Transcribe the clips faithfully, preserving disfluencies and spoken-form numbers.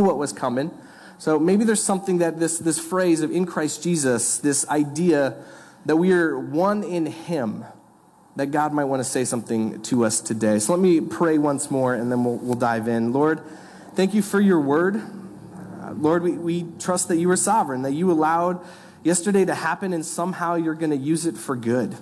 knew what was coming. So maybe there's something that this, this phrase of in Christ Jesus, this idea that we are one in him, that God might want to say something to us today. So let me pray once more, and then we'll, we'll dive in. Lord, thank you for your word. Uh, Lord, we, we trust that you are sovereign, that you allowed yesterday to happen, and somehow you're going to use it for good.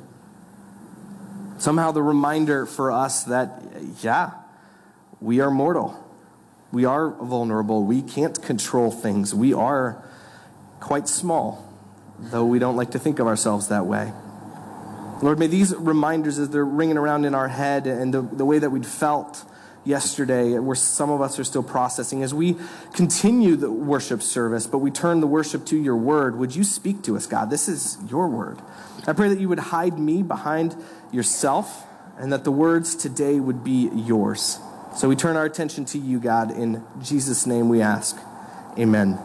Somehow the reminder for us that, yeah, we are mortal. We are vulnerable. We can't control things. We are quite small, though we don't like to think of ourselves that way. Lord, may these reminders, as they're ringing around in our head, and the, the way that we'd felt yesterday, where some of us are still processing, as we continue the worship service, but we turn the worship to your word, would you speak to us, God? This is your word. I pray that you would hide me behind yourself, and that the words today would be yours. So we turn our attention to you, God. In Jesus' name we ask. Amen.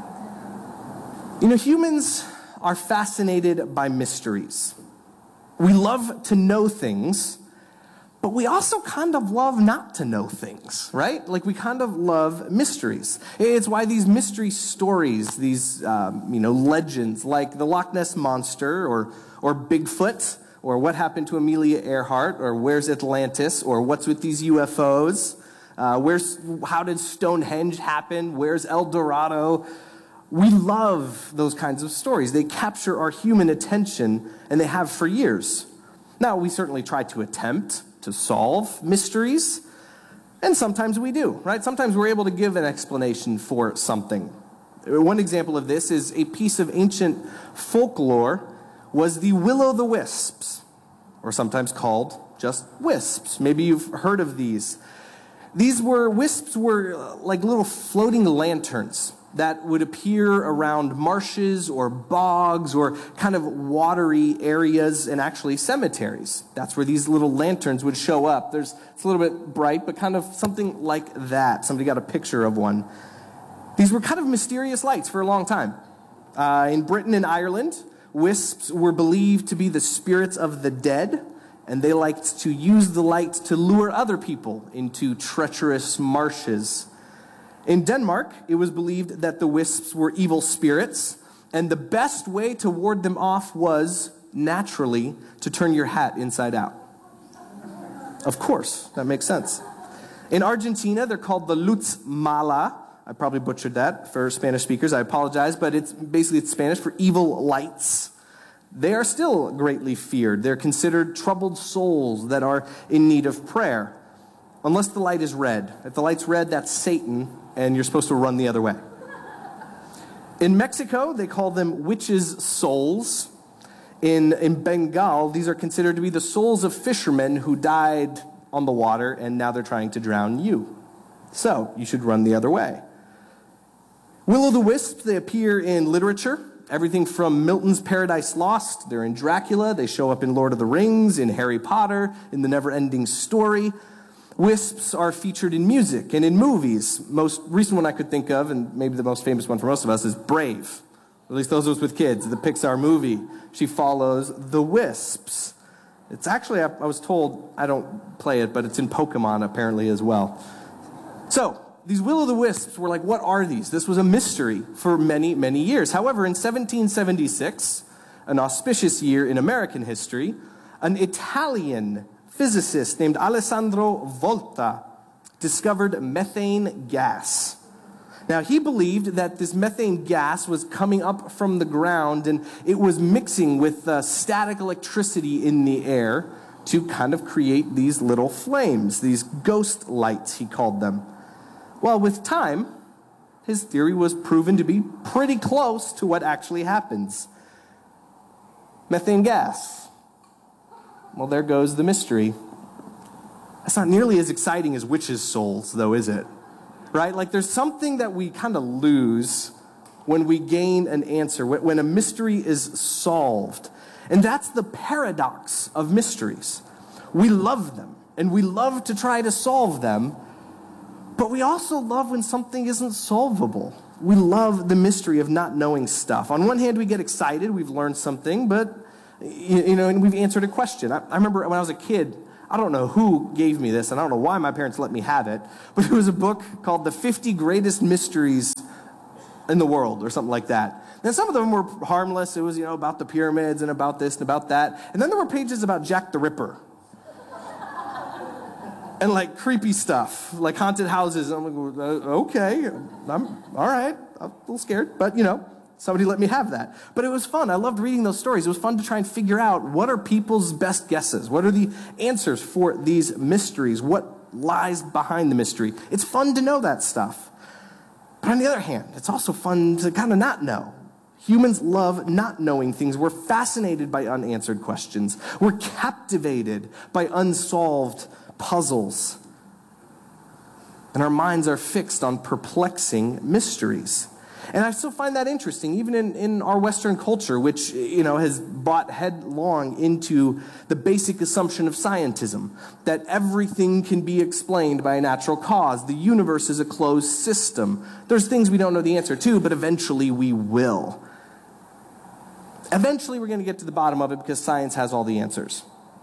You know, humans are fascinated by mysteries. We love to know things, but we also kind of love not to know things, right? Like we kind of love mysteries. It's why these mystery stories, these um, you know legends, like the Loch Ness Monster, or or Bigfoot, or what happened to Amelia Earhart, or where's Atlantis, or what's with these U F Os, uh, where's how did Stonehenge happen, where's El Dorado. We love those kinds of stories. They capture our human attention, and they have for years. Now, we certainly try to attempt to solve mysteries, and sometimes we do, right? Sometimes we're able to give an explanation for something. One example of this is a piece of ancient folklore was the will-o'-the-wisps, or sometimes called just wisps. Maybe you've heard of these. These were, wisps were like little floating lanterns that would appear around marshes or bogs or kind of watery areas, and actually cemeteries. That's where these little lanterns would show up. There's, it's a little bit bright, but kind of something like that. Somebody got a picture of one. These were kind of mysterious lights for a long time. Uh, in Britain and Ireland, wisps were believed to be the spirits of the dead, and they liked to use the light to lure other people into treacherous marshes. In Denmark, it was believed that the wisps were evil spirits, and the best way to ward them off was, naturally, to turn your hat inside out. Of course, that makes sense. In Argentina, they're called the Luz Mala. I probably butchered that for Spanish speakers. I apologize, but it's basically it's Spanish for evil lights. They are still greatly feared. They're considered troubled souls that are in need of prayer, unless the light is red. If the light's red, that's Satan, and you're supposed to run the other way. In Mexico, they call them witches' souls. In, in Bengal, these are considered to be the souls of fishermen who died on the water, and now they're trying to drown you. So, you should run the other way. Will-o'-the-wisps, they appear in literature. Everything from Milton's Paradise Lost, they're in Dracula, they show up in Lord of the Rings, in Harry Potter, in The Never-Ending Story. Wisps are featured in music and in movies. Most recent one I could think of, and maybe the most famous one for most of us, is Brave. At least those of us with kids, the Pixar movie. She follows the wisps. It's actually, I, I was told, I don't play it, but it's in Pokemon apparently as well. So, these will-o'-the-wisps were like, what are these? This was a mystery for many, many years. However, in seventeen seventy-six, an auspicious year in American history, an Italian physicist named Alessandro Volta discovered methane gas. Now, he believed that this methane gas was coming up from the ground, and it was mixing with uh, static electricity in the air to kind of create these little flames, these ghost lights, he called them. Well, with time, his theory was proven to be pretty close to what actually happens. Methane gas. Well, there goes the mystery. That's not nearly as exciting as witches' souls, though, is it? Right? Like, there's something that we kind of lose when we gain an answer, when a mystery is solved. And that's the paradox of mysteries. We love them, and we love to try to solve them, but we also love when something isn't solvable. We love the mystery of not knowing stuff. On one hand, we get excited, we've learned something, but you know, and we've answered a question. I, I remember when I was a kid, I don't know who gave me this, and I don't know why my parents let me have it, but it was a book called The fifty Greatest Mysteries in the world or something like that. Then some of them were harmless. It was, you know, about the pyramids and about this and about that. And then there were pages about Jack the Ripper. And like creepy stuff, like haunted houses. And I'm like, okay, I'm all right. I'm a little scared, but you know, somebody let me have that. But it was fun. I loved reading those stories. It was fun to try and figure out what are people's best guesses? What are the answers for these mysteries? What lies behind the mystery? It's fun to know that stuff. But on the other hand, it's also fun to kind of not know. Humans love not knowing things. We're fascinated by unanswered questions. We're captivated by unsolved puzzles. And our minds are fixed on perplexing mysteries. And I still find that interesting, even in, in our Western culture, which, you know, has bought headlong into the basic assumption of scientism, that everything can be explained by a natural cause. The universe is a closed system. There's things we don't know the answer to, but eventually we will. Eventually we're going to get to the bottom of it because science has all the answers.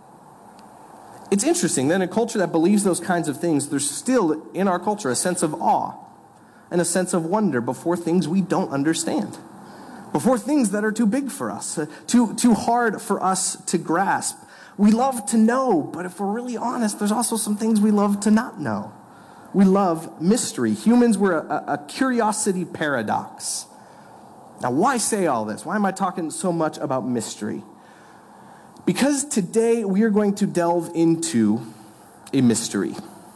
It's interesting that in a culture that believes those kinds of things, there's still in our culture a sense of awe and a sense of wonder before things we don't understand, before things that are too big for us, too, too hard for us to grasp. We love to know, but if we're really honest, there's also some things we love to not know. We love mystery. Humans were a, a curiosity paradox. Now, why say all this? Why am I talking so much about mystery? Because today we are going to delve into a mystery.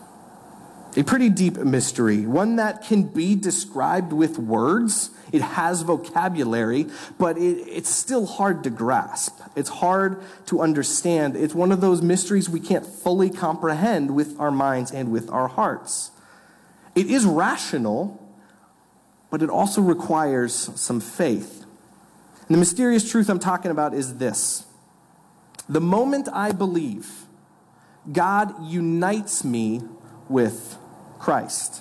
A pretty deep mystery, one that can be described with words. It has vocabulary, but it, it's still hard to grasp. It's hard to understand. It's one of those mysteries we can't fully comprehend with our minds and with our hearts. It is rational, but it also requires some faith. And the mysterious truth I'm talking about is this. The moment I believe, God unites me with Christ.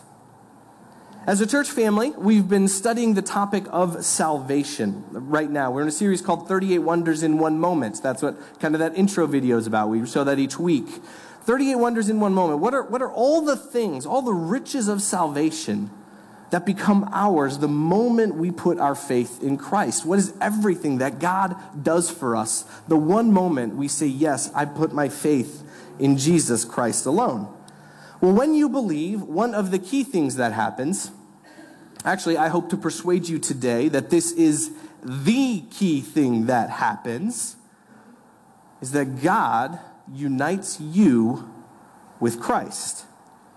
As a church family, we've been studying the topic of salvation right now. We're in a series called thirty-eight Wonders in One Moment. That's what kind of that intro video is about. We show that each week. thirty-eight Wonders in One Moment. What are, what are all the things, all the riches of salvation that become ours the moment we put our faith in Christ? What is everything that God does for us the one moment we say, yes, I put my faith in Jesus Christ alone? Well, when you believe, one of the key things that happens, actually, I hope to persuade you today that this is the key thing that happens, is that God unites you with Christ.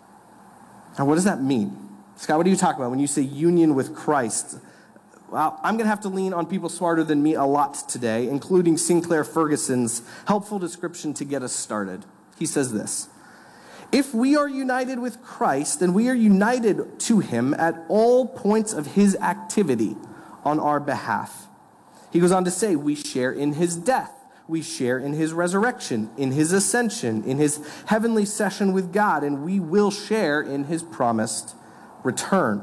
Now, what does that mean? Scott, what do you talk about when you say union with Christ? Well, I'm going to have to lean on people smarter than me a lot today, including Sinclair Ferguson's helpful description to get us started. He says this: if we are united with Christ, then we are united to him at all points of his activity on our behalf. He goes on to say, we share in his death. We share in his resurrection, in his ascension, in his heavenly session with God, and we will share in his promised return.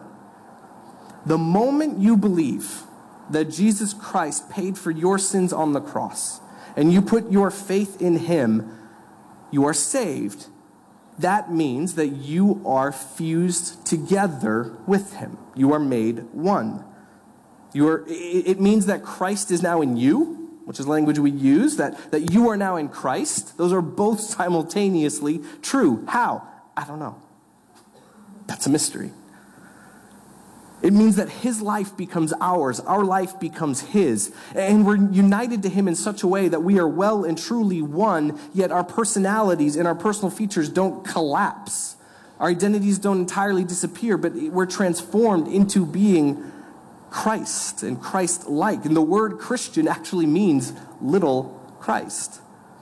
The moment you believe that Jesus Christ paid for your sins on the cross, and you put your faith in him, you are saved. That means that you are fused together with him. You are made one. You are, it means that Christ is now in you, which is language we use, that, that you are now in Christ. Those are both simultaneously true. How? I don't know. That's a mystery. It means that his life becomes ours, our life becomes his, and we're united to him in such a way that we are well and truly one, yet our personalities and our personal features don't collapse. Our identities don't entirely disappear, but we're transformed into being Christ and Christ-like. And the word Christian actually means little Christ.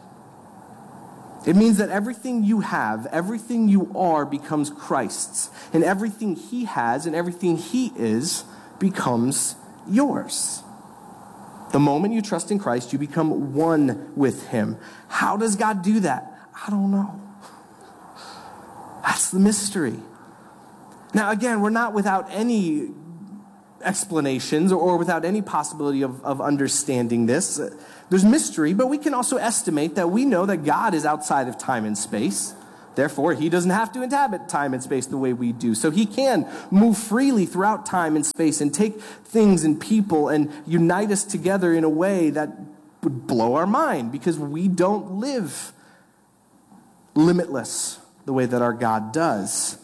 It means that everything you have, everything you are becomes Christ's. And everything he has and everything he is becomes yours. The moment you trust in Christ, you become one with him. How does God do that? I don't know. That's the mystery. Now, again, we're not without any explanations or without any possibility of, of understanding this. There's mystery, but we can also estimate that we know that God is outside of time and space. Therefore, he doesn't have to inhabit time and space the way we do. So he can move freely throughout time and space and take things and people and unite us together in a way that would blow our mind, because we don't live limitless the way that our God does.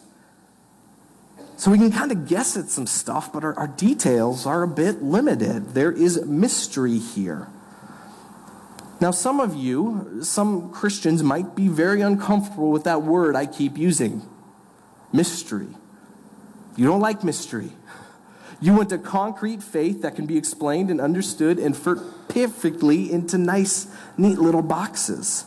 So we can kind of guess at some stuff, but our, our details are a bit limited. There is mystery here. Now, some of you, some Christians, might be very uncomfortable with that word I keep using, mystery. You don't like mystery. You want a concrete faith that can be explained and understood and fit perfectly into nice, neat little boxes.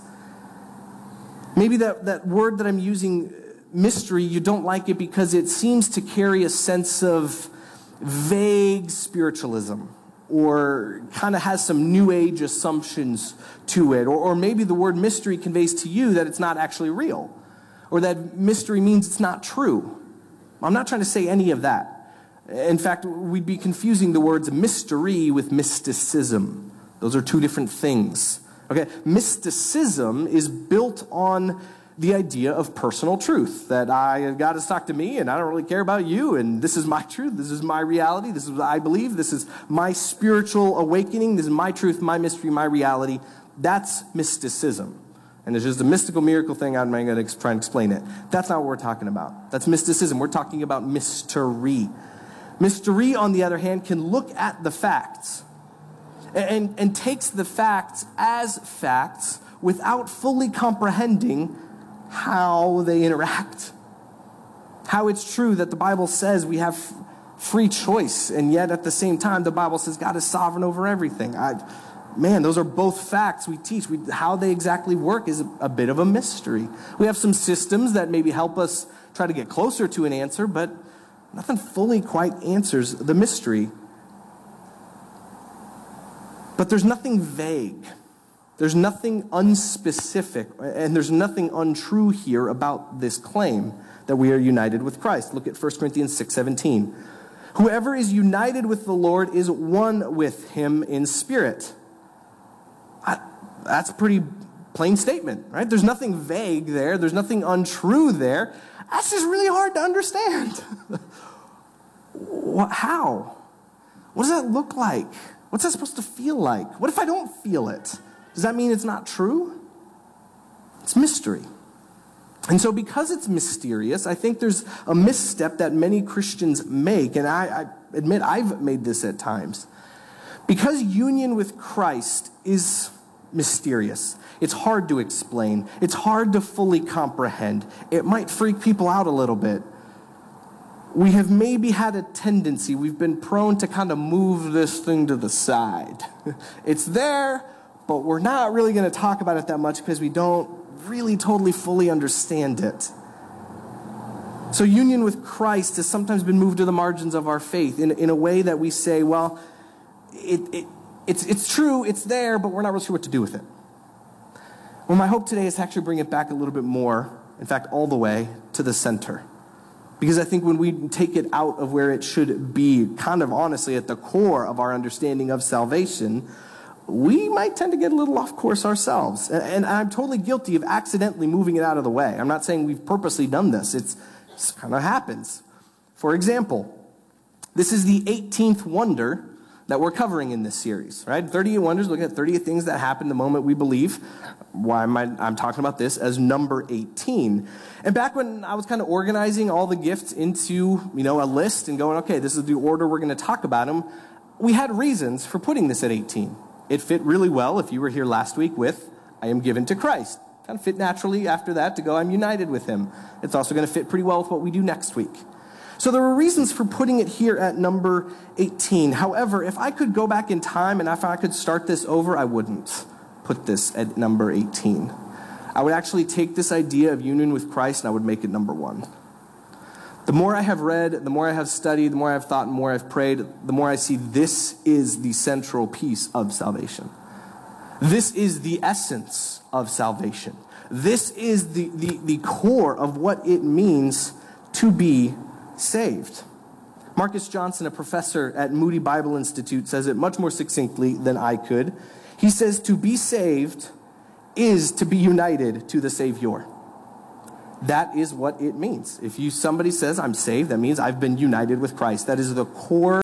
Maybe that, that word that I'm using, mystery, you don't like it because it seems to carry a sense of vague spiritualism, or kind of has some new age assumptions to it. Or, or maybe the word mystery conveys to you that it's not actually real, or that mystery means it's not true. I'm not trying to say any of that. In fact, we'd be confusing the words mystery with mysticism. Those are two different things. Okay, mysticism is built on the idea of personal truth, that I, God has talked to me and I don't really care about you, and this is my truth, this is my reality, this is what I believe, this is my spiritual awakening, this is my truth, my mystery, my reality. That's mysticism. And it's just a mystical miracle thing. I'm not going to try and explain it. That's not what we're talking about. That's mysticism. We're talking about mystery. Mystery, on the other hand, can look at the facts and, and, and takes the facts as facts without fully comprehending how they interact. How it's true that the Bible says we have free choice, and yet at the same time the Bible says God is sovereign over everything. I, man, those are both facts we teach. We, how they exactly work is a, a bit of a mystery. We have some systems that maybe help us try to get closer to an answer, but nothing fully quite answers the mystery. But there's nothing vague. There's nothing unspecific, and there's nothing untrue here about this claim that we are united with Christ. Look at First Corinthians six seventeen. Whoever is united with the Lord is one with him in spirit. I, that's a pretty plain statement, right? There's nothing vague there. There's nothing untrue there. That's just really hard to understand. What, how? What does that look like? What's that supposed to feel like? What if I don't feel it? Does that mean it's not true? It's mystery. And so because it's mysterious, I think there's a misstep that many Christians make, and I, I admit I've made this at times. Because union with Christ is mysterious, it's hard to explain, it's hard to fully comprehend, it might freak people out a little bit. We have maybe had a tendency, we've been prone to kind of move this thing to the side. It's there, but we're not really going to talk about it that much because we don't really totally fully understand it. So union with Christ has sometimes been moved to the margins of our faith in, in a way that we say, well, it, it, it's, it's true, it's there, but we're not really sure what to do with it. Well, my hope today is to actually bring it back a little bit more, in fact, all the way to the center. Because I think when we take it out of where it should be, kind of honestly at the core of our understanding of salvation, we might tend to get a little off course ourselves. And I'm totally guilty of accidentally moving it out of the way. I'm not saying we've purposely done this. It's, it's kind of happens. For example, this is the eighteenth wonder that we're covering in this series, right? thirty-eight wonders, looking at thirty-eight things that happen the moment we believe. Why am I, I'm talking about this as number eighteen. And back when I was kind of organizing all the gifts into, you know, a list and going, okay, this is the order we're going to talk about them, we had reasons for putting this at eighteen. It fit really well if you were here last week with, I am given to Christ. Kind of fit naturally after that to go, I'm united with him. It's also going to fit pretty well with what we do next week. So there were reasons for putting it here at number eighteen. However, if I could go back in time and if I could start this over, I wouldn't put this at number eighteen. I would actually take this idea of union with Christ and I would make it number one. The more I have read, the more I have studied, the more I've thought, the more I've prayed, the more I see this is the central piece of salvation. This is the essence of salvation. This is the, the, the core of what it means to be saved. Marcus Johnson, a professor at Moody Bible Institute, says it much more succinctly than I could. He says, to be saved is to be united to the Savior. That is what it means. If you somebody says, I'm saved, that means I've been united with Christ. That is the core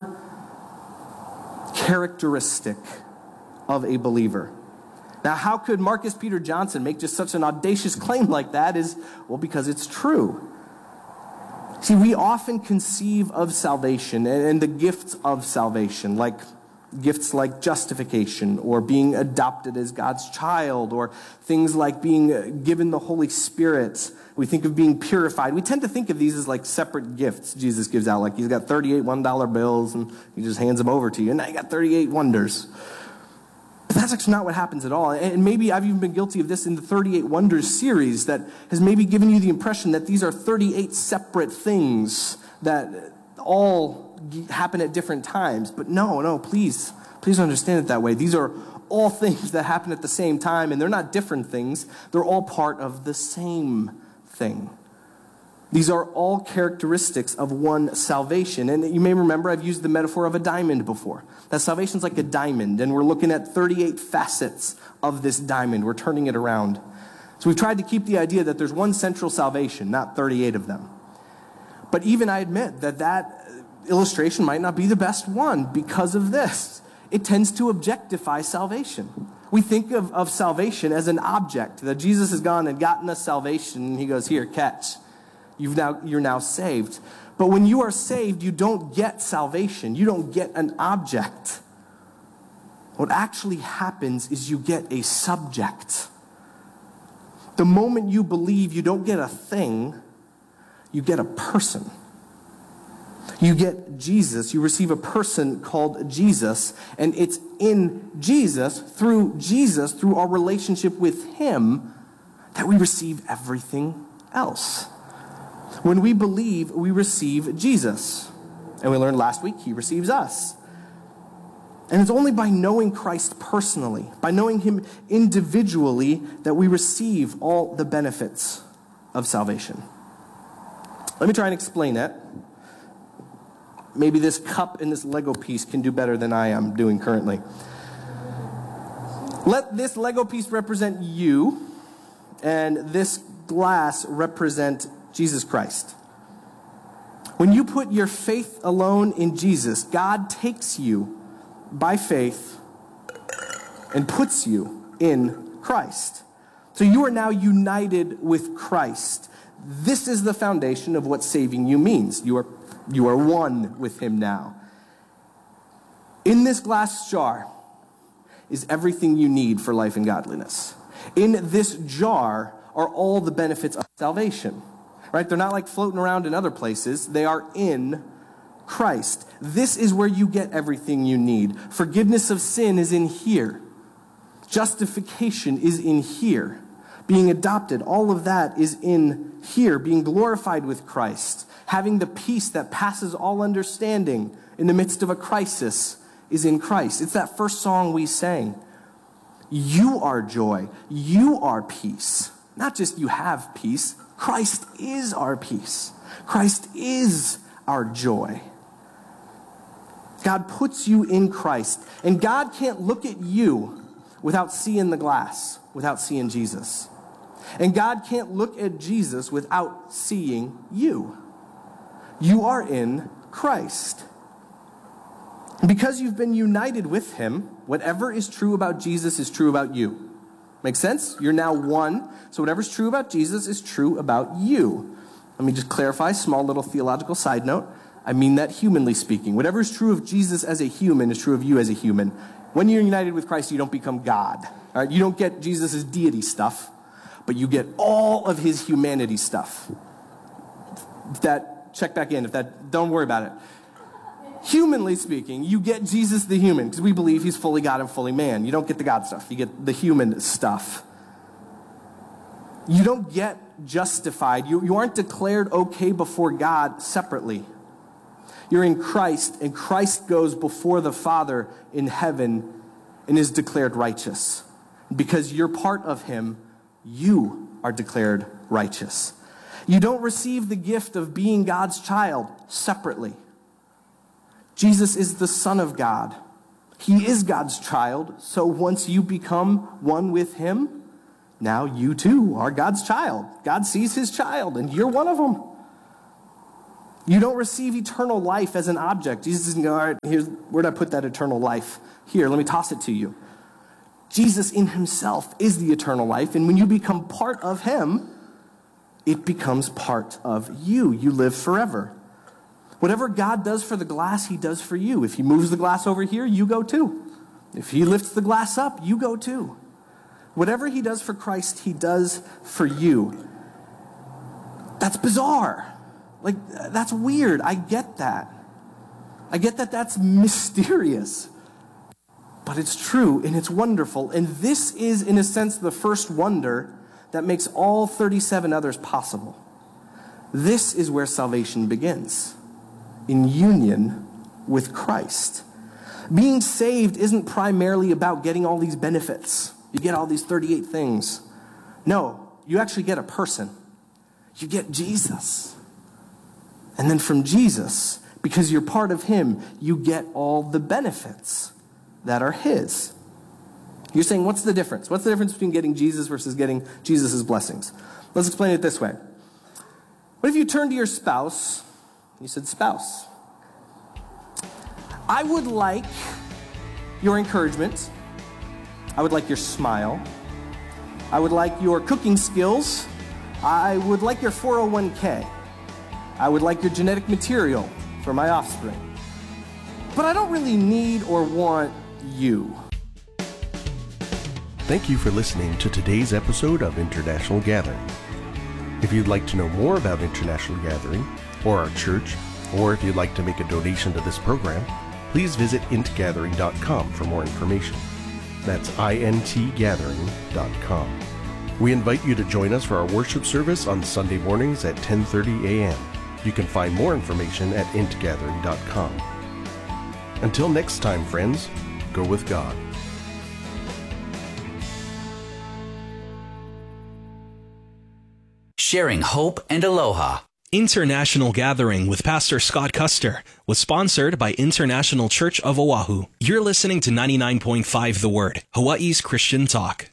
characteristic of a believer. Now, how could Marcus Peter Johnson make just such an audacious claim like that? Is, well, because it's true. See, we often conceive of salvation and the gifts of salvation, like gifts like justification or being adopted as God's child, or things like being given the Holy Spirit. We think of being purified. We tend to think of these as like separate gifts Jesus gives out. Like he's got thirty-eight one dollar bills and he just hands them over to you. And now you got thirty-eight wonders. But that's actually not what happens at all. And maybe I've even been guilty of this in the thirty-eight Wonders series that has maybe given you the impression that these are thirty-eight separate things that all happen at different times. But no, no, please, please don't understand it that way. These are all things that happen at the same time, and they're not different things. They're all part of the same thing. These are all characteristics of one salvation. And you may remember I've used the metaphor of a diamond before. That salvation's like a diamond, and we're looking at thirty-eight facets of this diamond. We're turning it around. So we've tried to keep the idea that there's one central salvation, not thirty-eight of them. But even I admit that that illustration might not be the best one because of this. It tends to objectify salvation. We think of, of salvation as an object, that Jesus has gone and gotten us salvation, and he goes, here, catch. You've now, you're now saved. But when you are saved, you don't get salvation. You don't get an object. What actually happens is you get a subject. The moment you believe, you don't get a thing, you get a person. You get Jesus. You receive a person called Jesus, and it's in Jesus, through Jesus, through our relationship with him, that we receive everything else. When we believe, we receive Jesus. And we learned last week, he receives us. And it's only by knowing Christ personally, by knowing him individually, that we receive all the benefits of salvation. Let me try and explain it. Maybe this cup and this Lego piece can do better than I am doing currently. Let this Lego piece represent you, and this glass represent Jesus Christ. When you put your faith alone in Jesus, God takes you by faith and puts you in Christ. So you are now united with Christ. This is the foundation of what saving you means. You are, you are one with him now. In this glass jar is everything you need for life and godliness. In this jar are all the benefits of salvation. Right? They're not like floating around in other places. They are in Christ. This is where you get everything you need. Forgiveness of sin is in here. Justification is in here. Being adopted, all of that is in here. Being glorified with Christ. Having the peace that passes all understanding in the midst of a crisis is in Christ. It's that first song we sang. You are joy. You are peace. Not just you have peace. Christ is our peace. Christ is our joy. God puts you in Christ. And God can't look at you without seeing the glass, without seeing Jesus. And God can't look at Jesus without seeing you. You are in Christ. And because you've been united with him, whatever is true about Jesus is true about you. Make sense? You're now one, so whatever's true about Jesus is true about you. Let me just clarify, small little theological side note. I mean that humanly speaking. Whatever is true of Jesus as a human is true of you as a human. When you're united with Christ, you don't become God. All right? You don't get Jesus' deity stuff, but you get all of his humanity stuff. If that, check back in. If that, don't worry about it. Humanly speaking, you get Jesus the human, because we believe he's fully God and fully man. You don't get the God stuff. You get the human stuff. You don't get justified. You, you aren't declared okay before God separately. You're in Christ, and Christ goes before the Father in heaven and is declared righteous. Because you're part of him, you are declared righteous. You don't receive the gift of being God's child separately. Jesus is the Son of God. He is God's child, so once you become one with him, now you too are God's child. God sees his child, and you're one of them. You don't receive eternal life as an object. Jesus doesn't go, all right, here's, where'd I put that eternal life? Here, let me toss it to you. Jesus in himself is the eternal life, and when you become part of him, it becomes part of you. You live forever. Whatever God does for the glass, he does for you. If he moves the glass over here, you go too. If he lifts the glass up, you go too. Whatever he does for Christ, he does for you. That's bizarre. Like, that's weird. I get that. I get that that's mysterious. But it's true, and it's wonderful. And this is, in a sense, the first wonder that makes all thirty-seven others possible. This is where salvation begins, in union with Christ. Being saved isn't primarily about getting all these benefits. You get all these thirty-eight things. No, you actually get a person. You get Jesus. And then from Jesus, because you're part of him, you get all the benefits that are his. You're saying, what's the difference? What's the difference between getting Jesus versus getting Jesus' blessings? Let's explain it this way. What if you turned to your spouse, and you said, spouse, I would like your encouragement. I would like your smile. I would like your cooking skills. I would like your four oh one k. I would like your genetic material for my offspring. But I don't really need or want you. Thank you for listening to today's episode of International Gathering. If you'd like to know more about International Gathering, or our church, or if you'd like to make a donation to this program, please visit int gathering dot com for more information. That's int gathering dot com. We invite you to join us for our worship service on Sunday mornings at ten thirty a.m. You can find more information at int gathering dot com. Until next time, friends, go with God. Sharing hope and aloha. International Gathering with Pastor Scott Custer was sponsored by International Church of Oahu. You're listening to ninety-nine point five The Word, Hawaii's Christian talk.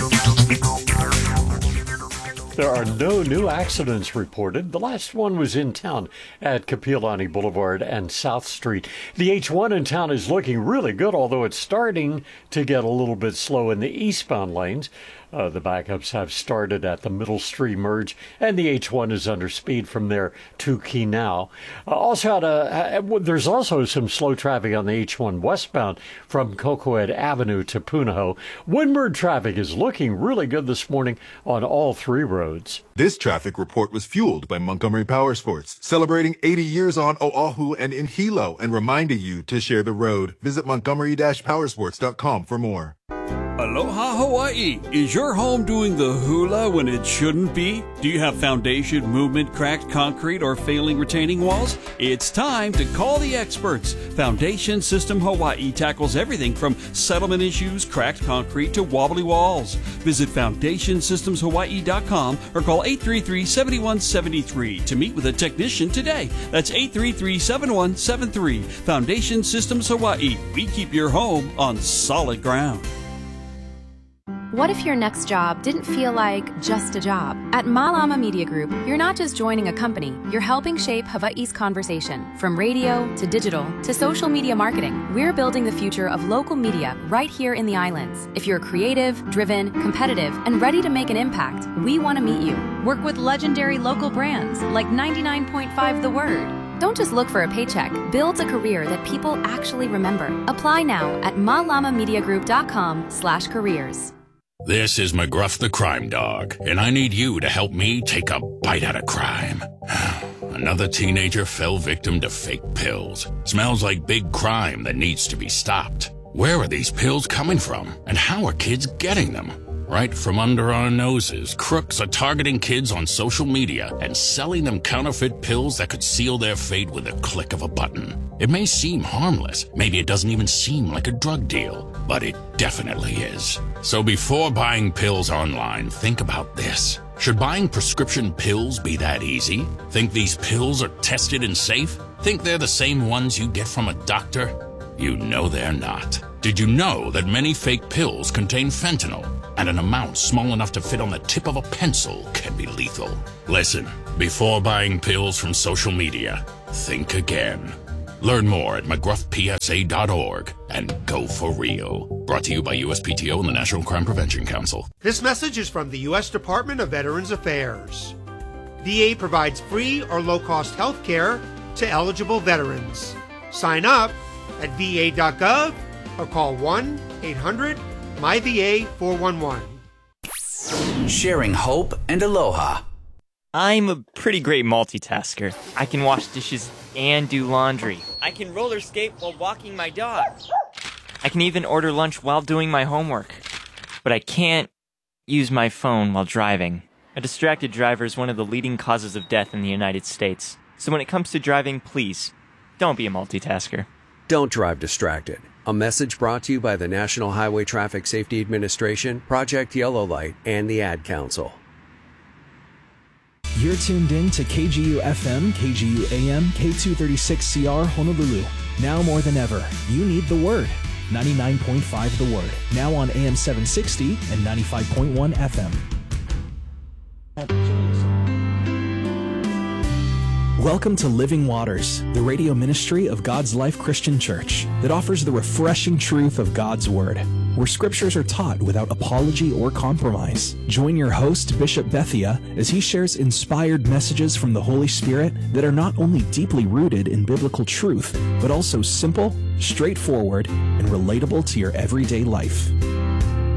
There are no new accidents reported. The last one was in town at Kapiolani Boulevard and South Street. The H one in town is looking really good, although it's starting to get a little bit slow in the eastbound lanes. Uh, the backups have started at the Middle Street merge, and the H one is under speed from there to Kinau. Uh, also, had a, uh, there's also some slow traffic on the H one westbound from Cocohead Avenue to Punahou. Windward traffic is looking really good this morning on all three roads. This traffic report was fueled by Montgomery Power Sports, celebrating eighty years on Oahu and in Hilo, and reminding you to share the road. Visit montgomery dash powersports dot com for more. Aloha Hawaii! Is your home doing the hula when it shouldn't be? Do you have foundation, movement, cracked concrete, or failing retaining walls? It's time to call the experts. Foundation System Hawaii tackles everything from settlement issues, cracked concrete, to wobbly walls. Visit foundation systems hawaii dot com or call eight three three, seven one seven three to meet with a technician today. That's eight three three, seven one seven three. Foundation Systems Hawaii. We keep your home on solid ground. What if your next job didn't feel like just a job? At Malama Media Group, you're not just joining a company, you're helping shape Hawaii's conversation. From radio to digital to social media marketing, we're building the future of local media right here in the islands. If you're creative, driven, competitive, and ready to make an impact, we want to meet you. Work with legendary local brands like ninety-nine point five The Word. Don't just look for a paycheck. Build a career that people actually remember. Apply now at malama media group dot com slash careers. This is McGruff the Crime Dog, and I need you to help me take a bite out of crime. Another teenager fell victim to fake pills. Smells like big crime that needs to be stopped. Where are these pills coming from, and how are kids getting them? Right from under our noses, crooks are targeting kids on social media and selling them counterfeit pills that could seal their fate with a click of a button. It may seem harmless, maybe it doesn't even seem like a drug deal, but it definitely is. So before buying pills online, think about this. Should buying prescription pills be that easy? Think these pills are tested and safe? Think they're the same ones you get from a doctor? You know they're not. Did you know that many fake pills contain fentanyl? and an amount small enough to fit on the tip of a pencil can be lethal. Listen, before buying pills from social media, think again. Learn more at mcgruff p s a dot org and go for real. Brought to you by U S P T O and the National Crime Prevention Council. This message is from the U S Department of Veterans Affairs. V A provides free or low-cost health care to eligible veterans. Sign up at v a dot gov or call one eight hundred M Y V A four one one. Sharing hope and aloha. I'm a pretty great multitasker. I can wash dishes and do laundry. I can roller skate while walking my dog. I can even order lunch while doing my homework. But I can't use my phone while driving. A distracted driver is one of the leading causes of death in the United States. So when it comes to driving, please, don't be a multitasker. Don't drive distracted. A message brought to you by the National Highway Traffic Safety Administration, Project Yellow Light, and the Ad Council. You're tuned in to K G U F M, K G U A M, K two thirty-six C R Honolulu. Now more than ever, you need the Word. ninety-nine point five The Word. Now on A M seven sixty and ninety-five point one F M. Welcome to Living Waters, the radio ministry of God's Life Christian Church that offers the refreshing truth of God's Word, where scriptures are taught without apology or compromise. Join your host, Bishop Bethia, as he shares inspired messages from the Holy Spirit that are not only deeply rooted in biblical truth, but also simple, straightforward, and relatable to your everyday life.